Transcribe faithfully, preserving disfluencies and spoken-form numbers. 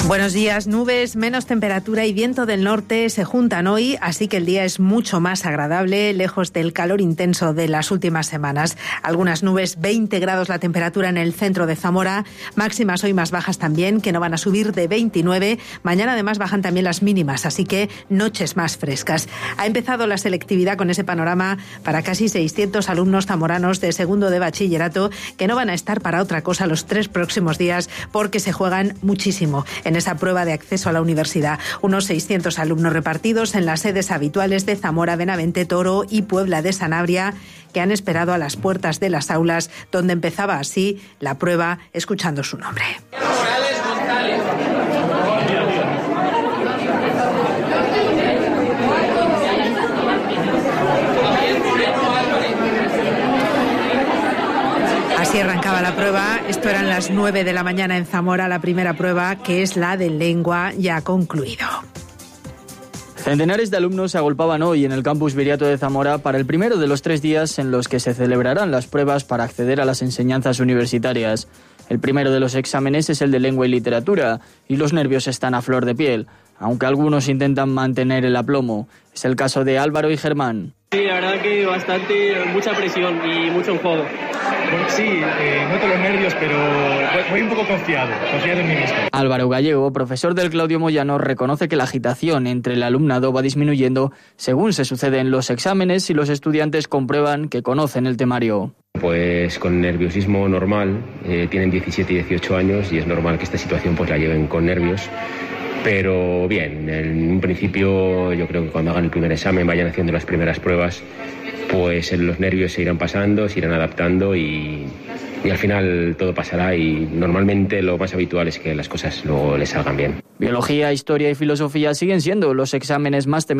Buenos días. Nubes, menos temperatura y viento del norte se juntan hoy, así que el día es mucho más agradable, lejos del calor intenso de las últimas semanas. Algunas nubes, veinte grados la temperatura en el centro de Zamora, máximas hoy más bajas también, que no van a subir de veintinueve. Mañana además bajan también las mínimas, así que noches más frescas. Ha empezado la selectividad con ese panorama para casi seiscientos alumnos zamoranos de segundo de bachillerato, que no van a estar para otra cosa los tres próximos días porque se juegan muchísimo en esa prueba de acceso a la universidad. Unos seiscientos alumnos repartidos en las sedes habituales de Zamora, Benavente, Toro y Puebla de Sanabria, que han esperado a las puertas de las aulas, donde empezaba así la prueba, escuchando su nombre. Morales González. Así arrancaba la prueba. Esto eran las nueve de la mañana en Zamora. La primera prueba, que es la de lengua, ya ha concluido. Centenares de alumnos se agolpaban hoy en el campus Viriato de Zamora para el primero de los tres días en los que se celebrarán las pruebas para acceder a las enseñanzas universitarias. El primero de los exámenes es el de lengua y literatura, y los nervios están a flor de piel, aunque algunos intentan mantener el aplomo. Es el caso de Álvaro y Germán. Sí, la verdad que bastante, mucha presión y mucho en juego. Bueno, sí, eh, noto los nervios, pero voy un poco confiado, confiado en mí mismo. Álvaro Gallego, profesor del Claudio Moyano, reconoce que la agitación entre el alumnado va disminuyendo según se suceden los exámenes y los estudiantes comprueban que conocen el temario. Pues con nerviosismo normal, eh, tienen diecisiete y dieciocho años y es normal que esta situación pues la lleven con nervios. Pero bien, en un principio yo creo que cuando hagan el primer examen, vayan haciendo las primeras pruebas, pues los nervios se irán pasando, se irán adaptando y, y al final todo pasará y normalmente lo más habitual es que las cosas luego les salgan bien. Biología, historia y filosofía siguen siendo los exámenes más